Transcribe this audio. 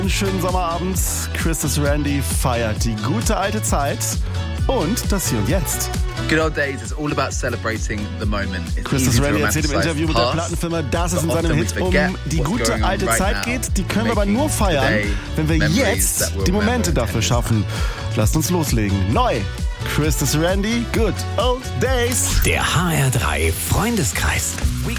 Schönen Sommerabend. Christus Randy feiert die gute alte Zeit und das Hier und Jetzt. Good old days is all about celebrating the moment. Christus Randy erzählt im Interview mit der Plattenfirma, dass es in seinem Hit um die gute alte Zeit geht. Die können wir aber nur feiern, wenn wir jetzt die Momente dafür schaffen. Lasst uns loslegen. Neu. Christus Randy, Good Old Days. Der HR3 Freundeskreis.